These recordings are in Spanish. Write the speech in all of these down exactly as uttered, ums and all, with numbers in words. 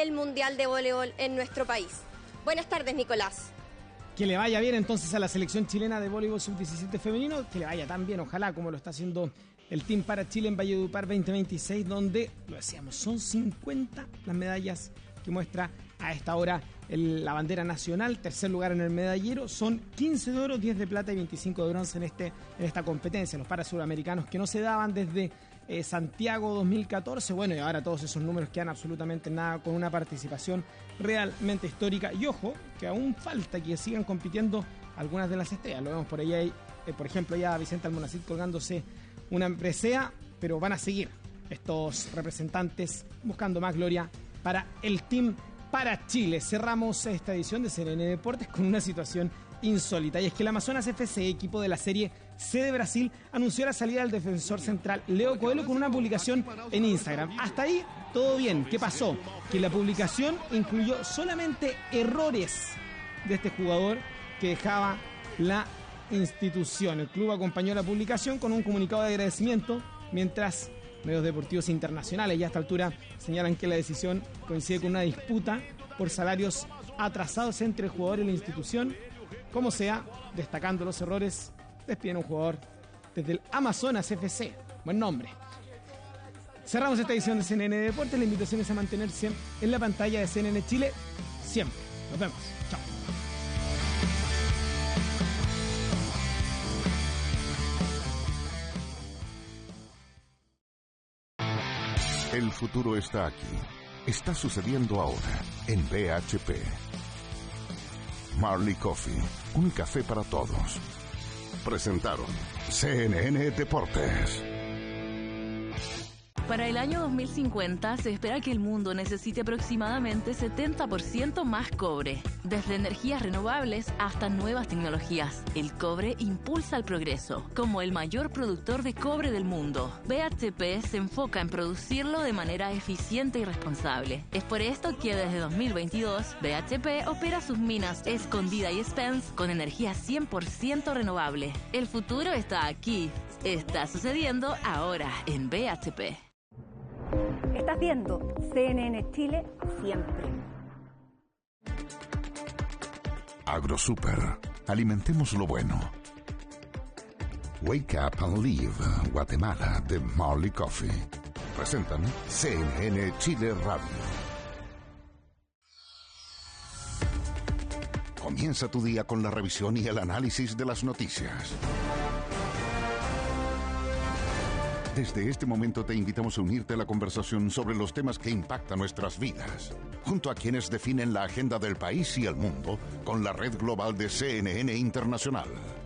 el Mundial de Voleibol en nuestro país. Buenas tardes, Nicolás. Que le vaya bien entonces a la selección chilena de voleibol sub diecisiete femenino, que le vaya tan bien, ojalá, como lo está haciendo el Team para Chile en Valledupar veinte veintiséis, donde, lo decíamos, son cincuenta las medallas que muestra a esta hora el, la bandera nacional. Tercer lugar en el medallero, son quince de oro, diez de plata y veinticinco de bronce en, este, en esta competencia. Los para suramericanos que no se daban desde eh, Santiago dos mil catorce, bueno, y ahora todos esos números quedan absolutamente nada, con una participación realmente histórica. Y ojo, que aún falta que sigan compitiendo algunas de las estrellas. Lo vemos por ahí, hay, eh, por ejemplo, ya Vicente Almonacid colgándose una presea, pero van a seguir estos representantes buscando más gloria para el Team para Chile. Cerramos esta edición de C N N Deportes con una situación insólita, y es que el Amazonas F C, equipo de la Serie C de Brasil, anunció la salida del defensor central Leo Coelho con una publicación en Instagram. Hasta ahí todo bien. ¿Qué pasó? Que la publicación incluyó solamente errores de este jugador que dejaba la institución. El club acompañó la publicación con un comunicado de agradecimiento, mientras medios deportivos internacionales ya a esta altura señalan que la decisión coincide con una disputa por salarios atrasados entre el jugador y la institución. Como sea, destacando los errores, despiden a un jugador desde el Amazonas F C. Buen nombre. Cerramos esta edición de C N N Deportes. La invitación es a mantenerse en la pantalla de C N N Chile siempre. Nos vemos. Chao. El futuro está aquí. Está sucediendo ahora en B H P. Marley Coffee, un café para todos. Presentaron C N N Deportes. Para el año dos mil cincuenta se espera que el mundo necesite aproximadamente setenta por ciento más cobre. Desde energías renovables hasta nuevas tecnologías, el cobre impulsa el progreso. Como el mayor productor de cobre del mundo, B H P se enfoca en producirlo de manera eficiente y responsable. Es por esto que desde dos mil veintidós, B H P opera sus minas Escondida y Spence con energía cien por ciento renovable. El futuro está aquí. Está sucediendo ahora en B H P. Estás viendo C N N Chile siempre. AgroSuper. Alimentemos lo bueno. Wake Up and Live, Guatemala, de Marley Coffee. Presentan C N N Chile Radio. Comienza tu día con la revisión y el análisis de las noticias. Desde este momento te invitamos a unirte a la conversación sobre los temas que impactan nuestras vidas, junto a quienes definen la agenda del país y el mundo con la red global de C N N Internacional.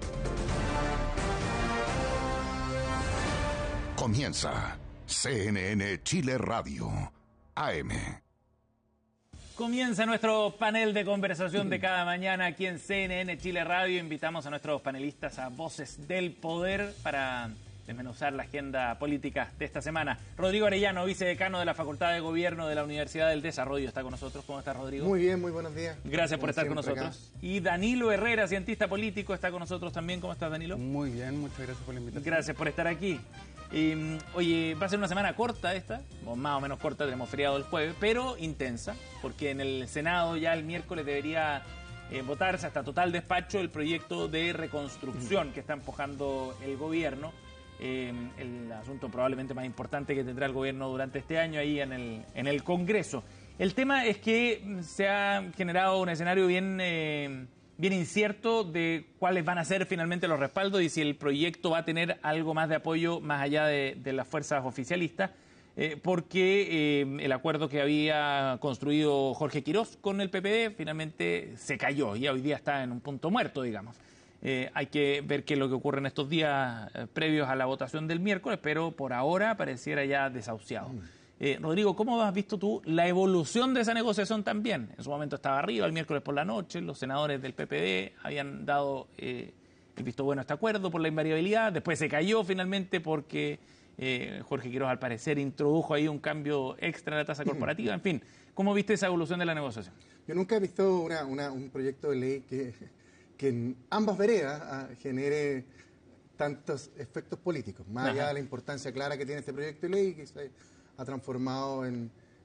Comienza C N N Chile Radio, A M. Comienza nuestro panel de conversación de cada mañana aquí en C N N Chile Radio. Invitamos a nuestros panelistas a Voces del Poder para desmenuzar la agenda política de esta semana. Rodrigo Arellano, vicedecano de la Facultad de Gobierno de la Universidad del Desarrollo, está con nosotros. ¿Cómo estás, Rodrigo? Muy bien, muy buenos días. Gracias por estar con nosotros. Acá. Y Danilo Herrera, cientista político, está con nosotros también. ¿Cómo estás, Danilo? Muy bien, muchas gracias por la invitación. Gracias por estar aquí. Eh, oye, va a ser una semana corta esta, o más o menos corta, tenemos feriado el jueves, pero intensa, porque en el Senado ya el miércoles debería eh, votarse hasta total despacho el proyecto de reconstrucción que está empujando el gobierno. Eh, el asunto probablemente más importante que tendrá el gobierno durante este año ahí en el, en el Congreso. El tema es que se ha generado un escenario bien, eh, bien incierto de cuáles van a ser finalmente los respaldos y si el proyecto va a tener algo más de apoyo más allá de, de las fuerzas oficialistas, eh, porque eh, el acuerdo que había construido Jorge Quirós con el P P D finalmente se cayó y hoy día está en un punto muerto, digamos. Eh, hay que ver qué es lo que ocurre en estos días eh, previos a la votación del miércoles, pero por ahora pareciera ya desahuciado. Eh, Rodrigo, ¿cómo has visto tú la evolución de esa negociación también? En su momento estaba arriba, el miércoles por la noche, los senadores del P P D habían dado eh, el visto bueno a este acuerdo por la invariabilidad, después se cayó finalmente porque eh, Jorge Quirós al parecer introdujo ahí un cambio extra en la tasa corporativa, en fin. ¿Cómo viste esa evolución de la negociación? Yo nunca he visto una, una, un proyecto de ley que... que en ambas veredas ah, genere tantos efectos políticos, más Ajá. allá de la importancia clara que tiene este proyecto de ley, que se ha transformado en,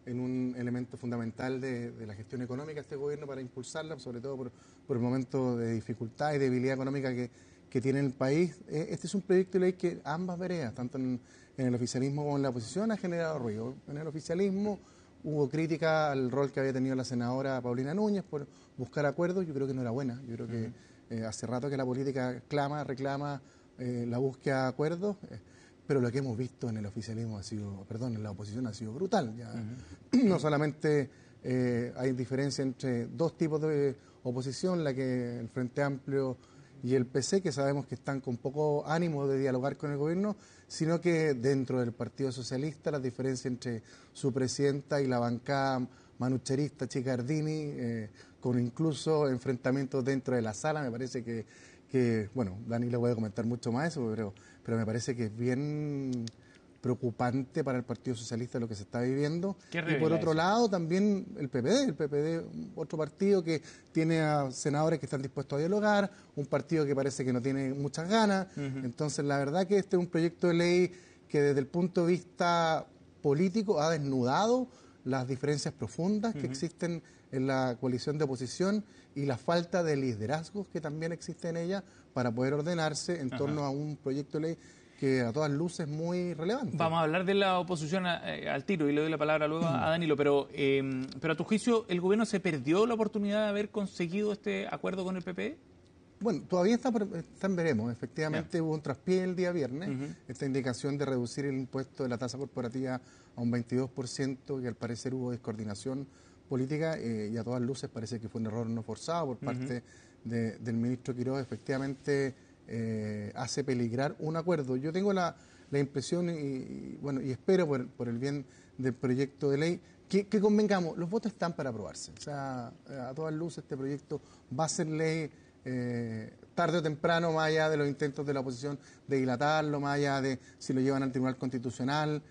en un elemento fundamental de, de la gestión económica de este gobierno para impulsarla, sobre todo por, por el momento de dificultad y debilidad económica que, que tiene el país. Este es un proyecto de ley que ambas veredas, tanto en, en el oficialismo como en la oposición, ha generado ruido. En el oficialismo hubo crítica al rol que había tenido la senadora Paulina Núñez por buscar acuerdos. Yo creo que no era buena. Yo creo que eh, hace rato que la política clama, reclama eh, la búsqueda de acuerdos. Eh, pero lo que hemos visto en el oficialismo ha sido, perdón, en la oposición ha sido brutal. Ya. Uh-huh. No solamente eh, hay diferencia entre dos tipos de oposición, la que el Frente Amplio y el P C, que sabemos que están con poco ánimo de dialogar con el gobierno, sino que dentro del Partido Socialista las diferencias entre su presidenta y la bancada manucherista Chicardini, eh, con incluso enfrentamientos dentro de la sala, me parece que que, bueno, Dani le voy a comentar mucho más eso, pero, pero me parece que es bien preocupante para el Partido Socialista lo que se está viviendo. Y por otro eso? lado, también el P P D, el P P D, otro partido que tiene a senadores que están dispuestos a dialogar, un partido que parece que no tiene muchas ganas. Uh-huh. Entonces, la verdad que este es un proyecto de ley que desde el punto de vista político ha desnudado las diferencias profundas uh-huh. que existen en la coalición de oposición y la falta de liderazgos que también existe en ella para poder ordenarse en Ajá. torno a un proyecto de ley que a todas luces es muy relevante. Vamos a hablar de la oposición a, eh, al tiro y le doy la palabra luego a, a Danilo, pero, eh, pero a tu juicio, ¿el gobierno se perdió la oportunidad de haber conseguido este acuerdo con el P P D? Bueno, todavía está, está en veremos. Efectivamente yeah. hubo un traspié el día viernes, uh-huh. esta indicación de reducir el impuesto de la tasa corporativa a un veintidós por ciento y al parecer hubo descoordinación política eh, y a todas luces parece que fue un error no forzado por parte uh-huh. de, del ministro Quiroz. Efectivamente eh, hace peligrar un acuerdo. Yo tengo la, la impresión y, y bueno y espero por, por el bien del proyecto de ley que, que convengamos, los votos están para aprobarse. O sea, a todas luces este proyecto va a ser ley eh, tarde o temprano, más allá de los intentos de la oposición de dilatarlo, más allá de si lo llevan al Tribunal Constitucional,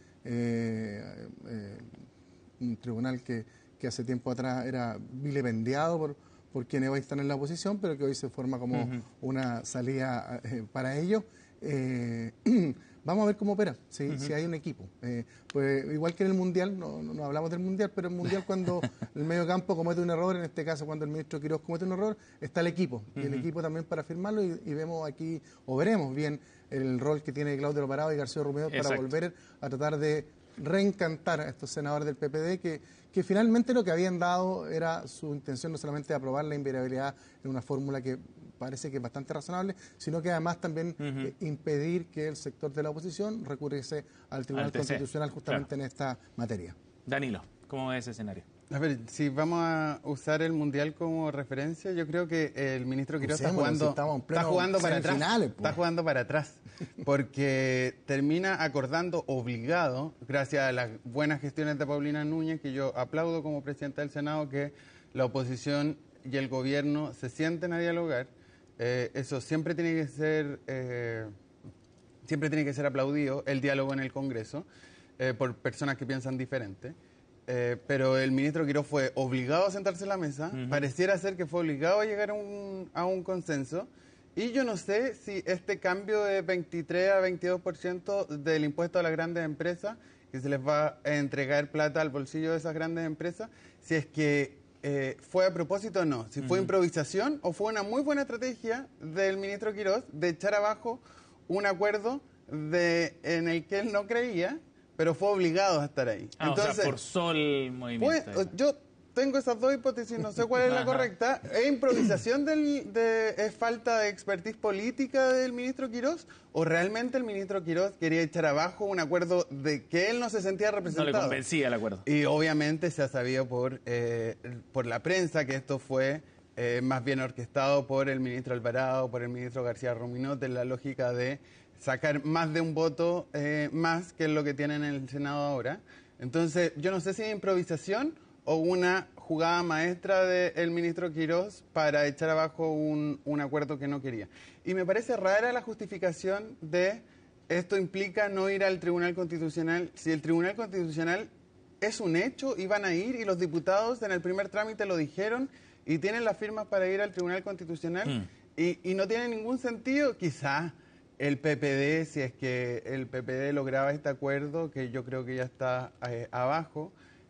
eh, eh, un tribunal que que hace tiempo atrás era vilipendiado por, por quienes hoy están en la oposición, pero que hoy se forma como uh-huh. una salida eh, para ellos. Eh, vamos a ver cómo opera, si, uh-huh. si hay un equipo. Eh, pues igual que en el Mundial, no, no, no hablamos del Mundial, pero en el Mundial cuando el medio campo comete un error, en este caso cuando el ministro Quiroz comete un error, está el equipo. Uh-huh. Y el equipo también para firmarlo y, y vemos aquí, o veremos bien, el rol que tiene Claudio Alvarado y García Romero para volver a tratar de reencantar a estos senadores del P P D que, que finalmente lo que habían dado era su intención no solamente de aprobar la inviolabilidad en una fórmula que parece que es bastante razonable, sino que además también uh-huh. eh, impedir que el sector de la oposición recurriese al Tribunal al Constitucional justamente claro. en esta materia. Danilo, ¿cómo ves ese escenario? A ver, si vamos a usar el Mundial como referencia, yo creo que el ministro Quiroz está jugando, si está jugando para atrás, finales, está jugando para atrás, porque termina acordando obligado, gracias a las buenas gestiones de Paulina Núñez, que yo aplaudo como presidenta del Senado, que la oposición y el gobierno se sienten a dialogar. Eh, eso siempre tiene que ser, eh, siempre tiene que ser aplaudido, el diálogo en el Congreso, eh, por personas que piensan diferente. Eh, pero el ministro Quiroz fue obligado a sentarse en la mesa, uh-huh. pareciera ser que fue obligado a llegar a un, a un consenso, y yo no sé si este cambio de veintitrés a veintidós por ciento del impuesto a las grandes empresas, que se les va a entregar plata al bolsillo de esas grandes empresas, si es que eh, fue a propósito o no, si uh-huh. fue improvisación o fue una muy buena estrategia del ministro Quiroz de echar abajo un acuerdo de, en el que él no creía, pero fue obligado a estar ahí. Ah, Entonces, o sea, forzó el movimiento. Pues, yo tengo esas dos hipótesis, no sé cuál es la correcta. ¿Es improvisación, del, de, es falta de expertise política del ministro Quiroz? ¿O realmente el ministro Quiroz quería echar abajo un acuerdo de que él no se sentía representado? No le convencía el acuerdo. Y obviamente se ha sabido por, eh, por la prensa que esto fue eh, más bien orquestado por el ministro Alvarado, por el ministro García Ruminot, en la lógica de sacar más de un voto eh, más que es lo que tienen en el Senado ahora. Entonces, yo no sé si es improvisación o una jugada maestra del ministro Quiroz para echar abajo un, un acuerdo que no quería. Y me parece rara la justificación de esto implica no ir al Tribunal Constitucional. Si el Tribunal Constitucional es un hecho, iban a ir y los diputados en el primer trámite lo dijeron y tienen las firmas para ir al Tribunal Constitucional mm. y, y no tiene ningún sentido, quizá el P P D, si es que el P P D lograba este acuerdo, que yo creo que ya está eh, abajo,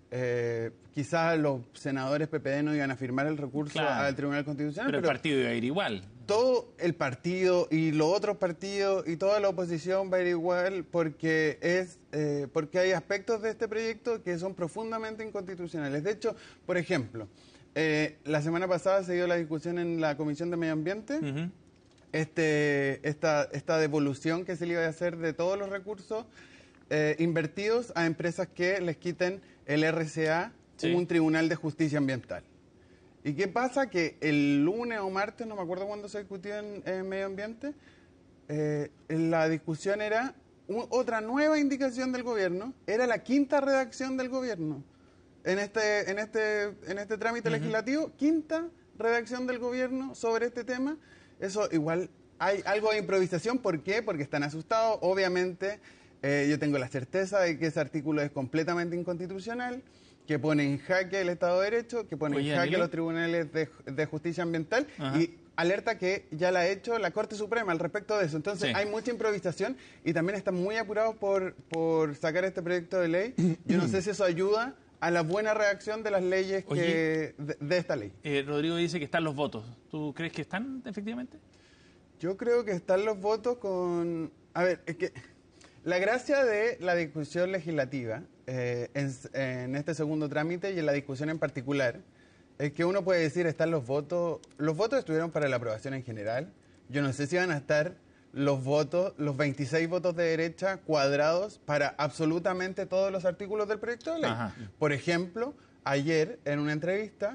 Eh, quizás los senadores P P D no iban a firmar el recurso claro. al Tribunal Constitucional. Pero, pero el partido iba a ir igual. Todo el partido y los otros partidos y toda la oposición va a ir igual porque, es, eh, porque hay aspectos de este proyecto que son profundamente inconstitucionales. De hecho, por ejemplo, eh, la semana pasada se dio la discusión en la Comisión de Medio Ambiente. Uh-huh. este, esta, esta devolución que se le iba a hacer de todos los recursos eh, invertidos a empresas que les quiten el R C A, sí. un Tribunal de Justicia Ambiental. ¿Y qué pasa? Que el lunes o martes, no me acuerdo cuándo se discutió en, en Medio Ambiente, eh, la discusión era un, otra nueva indicación del gobierno, era la quinta redacción del gobierno. En este, en este, en este trámite uh-huh. legislativo, quinta redacción del gobierno sobre este tema. Eso igual hay algo de improvisación. ¿Por qué? Porque están asustados, obviamente. Eh, yo tengo la certeza de que ese artículo es completamente inconstitucional, que pone en jaque el Estado de Derecho, que pone Oye, en jaque Danilo. los tribunales de, de justicia ambiental Ajá. y alerta que ya la ha hecho la Corte Suprema al respecto de eso. Entonces sí. hay mucha improvisación y también están muy apurados por, por sacar este proyecto de ley. Yo no sé si eso ayuda a la buena reacción de las leyes que, Oye, de, de esta ley. Eh, Rodrigo dice que están los votos. ¿Tú crees que están efectivamente? Yo creo que están los votos con... A ver, es que... La gracia de la discusión legislativa eh, en, en este segundo trámite y en la discusión en particular es que uno puede decir están los votos, los votos estuvieron para la aprobación en general. Yo no sé si van a estar los votos, los veintiséis votos de derecha cuadrados para absolutamente todos los artículos del proyecto de ley. Ajá. Por ejemplo, ayer en una entrevista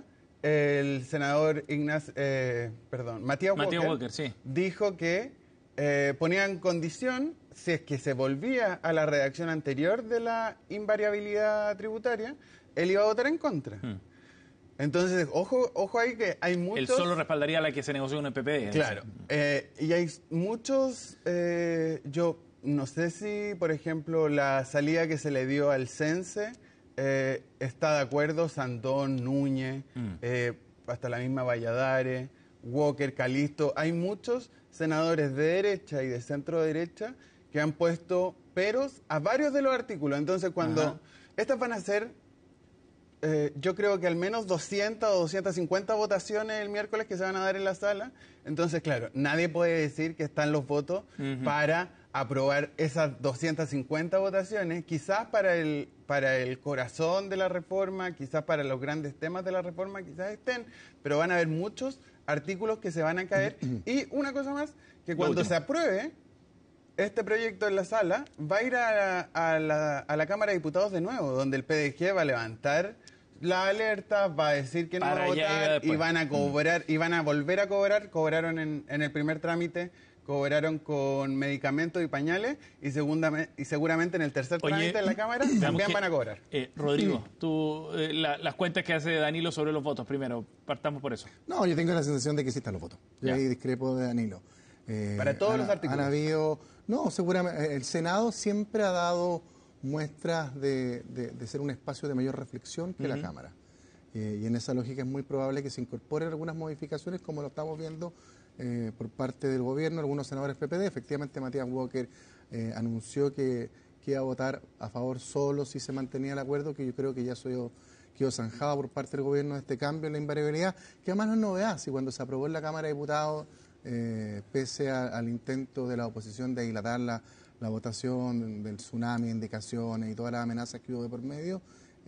el senador Ignacio, eh, perdón, Matías Walker, Walker sí. dijo que eh, ponía en condición si es que se volvía a la redacción anterior de la invariabilidad tributaria, él iba a votar en contra. Hmm. Entonces, ojo ojo ahí que hay muchos... Él solo respaldaría la que se negoció con el P P D. Claro. Eh, y hay muchos... Eh, yo no sé si, por ejemplo, la salida que se le dio al Cense eh, está de acuerdo, Sandón, Núñez, hmm. eh, hasta la misma Valladares, Walker, Calisto. Hay muchos senadores de derecha y de centro derecha que han puesto peros a varios de los artículos. Entonces, cuando Ajá. estas van a ser, eh, yo creo que al menos doscientas o doscientas cincuenta votaciones el miércoles que se van a dar en la sala. Entonces, claro, nadie puede decir que están los votos uh-huh. para aprobar esas doscientas cincuenta votaciones. Quizás para el, para el corazón de la reforma, quizás para los grandes temas de la reforma, quizás estén, pero van a haber muchos artículos que se van a caer. Y una cosa más, que cuando se apruebe este proyecto en la sala, va a ir a la, a, la, a la Cámara de Diputados de nuevo, donde el P D G va a levantar la alerta, va a decir que no va a votar y van a cobrar, y van a volver a cobrar. Cobraron en, en el primer trámite, cobraron con medicamentos y pañales, y, segunda, y seguramente en el tercer trámite Oye, en la Cámara también que, van a cobrar. Eh, Rodrigo, tú, eh, la, las cuentas que hace Danilo sobre los votos, primero, partamos por eso. No, yo tengo la sensación de que sí están los votos. Yo ahí discrepo de Danilo. Eh, Para todos han, los artículos. Han habido... No, seguramente. El Senado siempre ha dado muestras de, de, de ser un espacio de mayor reflexión que uh-huh. la Cámara. Eh, y en esa lógica es muy probable que se incorporen algunas modificaciones, como lo estamos viendo eh, por parte del gobierno, algunos senadores P P D. Efectivamente, Matías Walker eh, anunció que, que iba a votar a favor solo si se mantenía el acuerdo, que yo creo que ya soy, quedó zanjado por parte del gobierno de este cambio en la invariabilidad, que además no es novedad. Si cuando se aprobó en la Cámara de Diputados, Eh, pese a, al intento de la oposición de dilatar la, la votación del tsunami, indicaciones y todas las amenazas que hubo de por medio,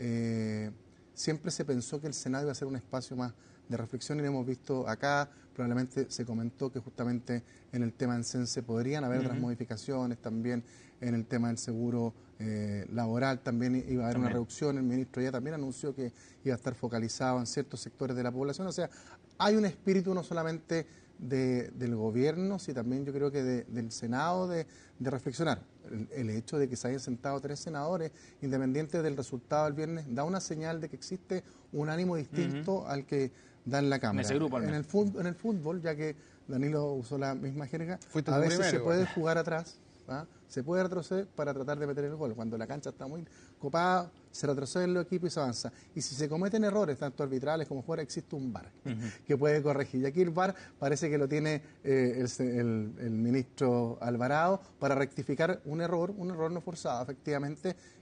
eh, siempre se pensó que el Senado iba a ser un espacio más de reflexión y lo hemos visto acá. Probablemente se comentó que justamente en el tema del Cense podrían haber uh-huh. otras modificaciones, también en el tema del seguro eh, laboral también iba a haber también. una reducción. El ministro ya también anunció que iba a estar focalizado en ciertos sectores de la población. O sea, hay un espíritu no solamente De, del gobierno, sí, también yo creo que de, del Senado de, de reflexionar. El, el hecho de que se hayan sentado tres senadores, independiente del resultado del viernes, da una señal de que existe un ánimo distinto uh-huh. al que da en la Cámara. En ese grupo, en el fútbol, en el fútbol, ya que Danilo usó la misma jerga, Fuiste a veces primero, se puede jugar atrás, ¿ah? Se puede retroceder para tratar de meter el gol. Cuando la cancha está muy copada, se retrocede el equipo y se avanza. Y si se cometen errores, tanto arbitrales como fuera, existe un V A R uh-huh. que puede corregir. Y aquí el V A R parece que lo tiene eh, el, el, el ministro Alvarado para rectificar un error, un error no forzado, efectivamente,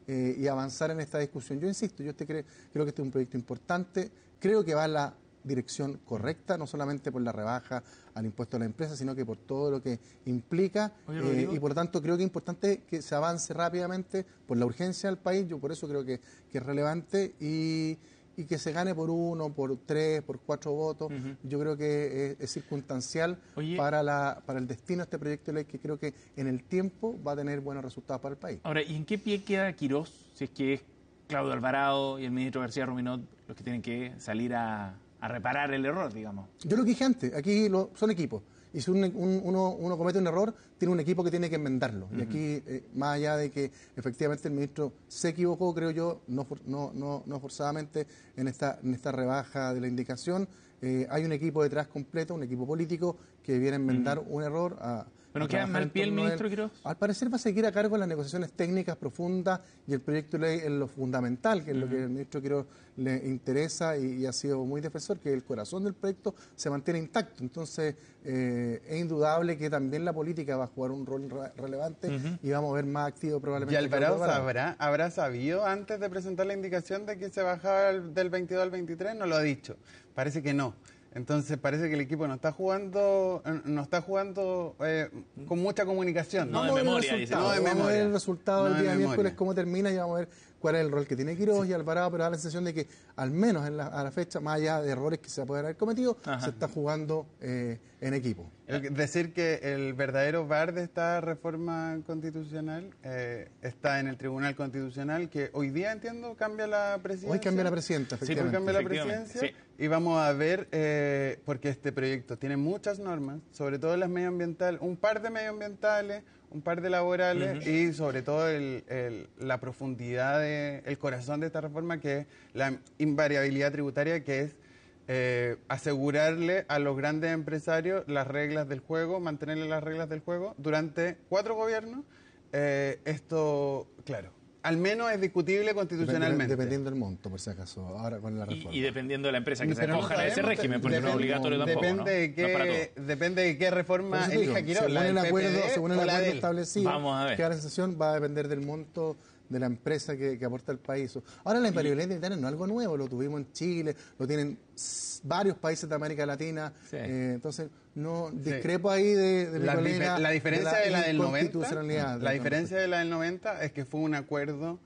eh, y avanzar en esta discusión. Yo insisto, yo este creo, creo que este es un proyecto importante, creo que va en la dirección correcta, no solamente por la rebaja al impuesto a la empresa, sino que por todo lo que implica. Oye, eh, y por lo tanto creo que es importante que se avance rápidamente por la urgencia del país. Yo por eso creo que, que es relevante y, y que se gane por uno, por tres, por cuatro votos. Uh-huh. Yo creo que es, es circunstancial para, la, para el destino de este proyecto de ley, que creo que en el tiempo va a tener buenos resultados para el país. Ahora, ¿y en qué pie queda Quirós, si es que es Claudio Alvarado y el ministro García Ruminot los que tienen que salir a... a reparar el error, digamos? Yo lo que dije antes, aquí lo, son equipos. Y si un, un, uno, uno comete un error, tiene un equipo que tiene que enmendarlo. Uh-huh. Y aquí, eh, más allá de que efectivamente el ministro se equivocó, creo yo, no, no, no, no forzadamente en esta, en esta rebaja de la indicación, eh, hay un equipo detrás completo, un equipo político que viene a enmendar uh-huh. un error. A, ¿Pero queda mal pie el ministro Quirós? Al parecer va a seguir a cargo en las negociaciones técnicas profundas y el proyecto de ley en lo fundamental, que es uh-huh. lo que el ministro Quirós le interesa y, y ha sido muy defensor, que el corazón del proyecto se mantiene intacto. Entonces, eh, es indudable que también la política va a jugar un rol re- relevante uh-huh. y vamos a ver más activo probablemente. ¿Y Alvarado sabrá, habrá sabido antes de presentar la indicación de que se bajaba del veintidós al veintitrés? No lo ha dicho. Parece que no. Entonces parece que el equipo no está jugando no está jugando eh, con mucha comunicación. No, no de memoria, dice. No de memoria. Vamos a ver el resultado no del día de miércoles, cómo termina, y vamos a ver cuál es el rol que tiene Quirós sí. y Alvarado, pero da la sensación de que al menos en la, a la fecha, más allá de errores que se pueden haber cometido, Ajá. se está jugando eh, en equipo. El, decir que el verdadero V A R de esta reforma constitucional eh, está en el Tribunal Constitucional, que hoy día, entiendo, cambia la presidencia. Hoy cambia la presidenta, efectivamente. Sí, hoy cambia la presidencia sí. y vamos a ver, eh, porque este proyecto tiene muchas normas, sobre todo las medioambientales, un par de medioambientales, un par de laborales uh-huh. y sobre todo el, el, la profundidad, de, el corazón de esta reforma, que es la invariabilidad tributaria, que es eh, asegurarle a los grandes empresarios las reglas del juego, mantenerle las reglas del juego durante cuatro gobiernos. Eh, esto, claro, al menos es discutible constitucionalmente. Dependiendo del monto, por si acaso, ahora con la reforma. Y, y dependiendo de la empresa que Pero se acoja no a ese régimen, porque depende, no es obligatorio tampoco, depende ¿no? De qué, No depende de qué reforma elija Quirós. Según el acuerdo, según el acuerdo establecido, Vamos a ver. que la sesión va a depender del monto de la empresa que, que aporta el país. Ahora la invariabilidad tributaria no es algo nuevo, lo tuvimos en Chile, lo tienen varios países de América Latina, sí. eh, entonces no discrepo sí. ahí de, de mi la, colega, difer- la diferencia de la, de la del noventa, la, la diferencia de la del noventa es que fue un acuerdo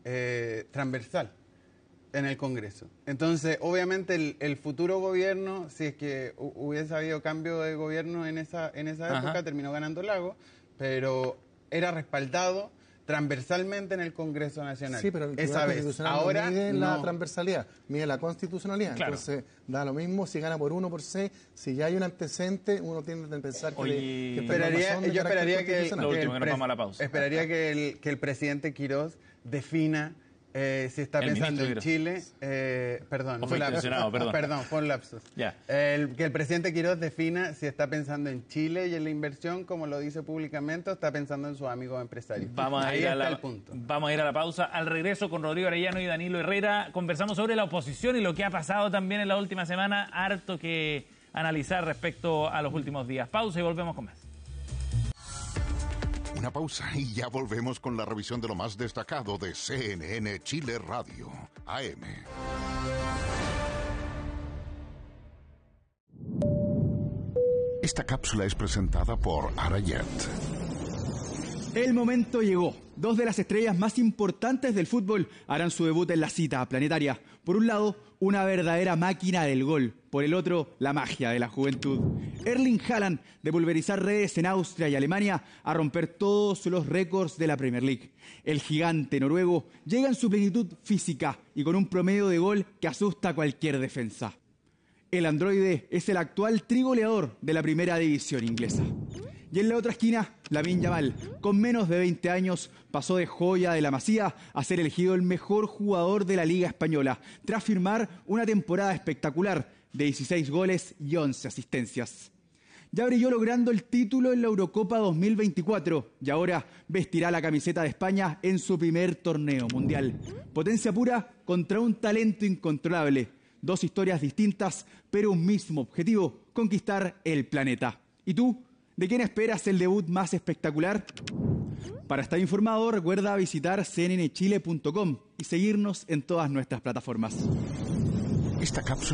eh, transversal en el Congreso. Entonces, obviamente el, el futuro gobierno, si es que hubiese habido cambio de gobierno en esa en esa época, Ajá. terminó ganando Lagos, pero era respaldado transversalmente en el Congreso Nacional. Sí, pero el esa vez. Constitucional Ahora no mide no. la transversalidad, mide la constitucionalidad. Claro. Entonces, da lo mismo si gana por uno por seis. Si ya hay un antecedente, uno tiende a pensar que, Oye, le, que esperaría, yo esperaría que, el, lo último, que, el, que nos vamos a la pausa. esperaría que el, que el presidente Quirós defina Eh, si está el pensando en Chile, eh, perdón, o fue intencionado, perdón. perdón, fue un lapsus. Ya. El, que el presidente Quirós defina si está pensando en Chile y en la inversión, como lo dice públicamente, o está pensando en sus amigos empresarios. Vamos a, Ahí ir a, está la, el punto. vamos a ir a la pausa. Al regreso con Rodrigo Arellano y Danilo Herrera, conversamos sobre la oposición y lo que ha pasado también en la última semana. Harto que analizar respecto a los últimos días. Pausa y volvemos con más. Una pausa y ya volvemos con la revisión de lo más destacado de C N N Chile Radio, A M. Esta cápsula es presentada por Arayet. El momento llegó. Dos de las estrellas más importantes del fútbol harán su debut en la cita planetaria. Por un lado, una verdadera máquina del gol. Por el otro, la magia de la juventud. Erling Haaland, de pulverizar redes en Austria y Alemania, a romper todos los récords de la Premier League. El gigante noruego llega en su plenitud física y con un promedio de gol que asusta a cualquier defensa. El androide es el actual trigoleador de la primera división inglesa. Y en la otra esquina, Lamine Yamal, con menos de veinte años, pasó de joya de la Masía a ser elegido el mejor jugador de la Liga Española, tras firmar una temporada espectacular de dieciséis goles y once asistencias. Ya brilló logrando el título en la Eurocopa dos mil veinticuatro y ahora vestirá la camiseta de España en su primer torneo mundial. Potencia pura contra un talento incontrolable. Dos historias distintas, pero un mismo objetivo: conquistar el planeta. ¿Y tú? ¿De quién esperas el debut más espectacular? Para estar informado, recuerda visitar c n n chile punto com y seguirnos en todas nuestras plataformas. Esta cápsula